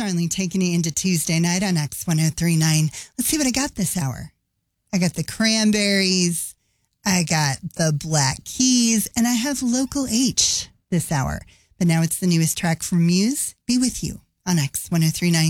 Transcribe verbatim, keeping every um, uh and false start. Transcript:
Darling taking you into Tuesday night on X ten thirty-nine. Let's see what I got this hour. I got the Cranberries, I got the Black Keys, and I have Local H this hour. But now it's the newest track from Muse, Be With You on X ten thirty-nine.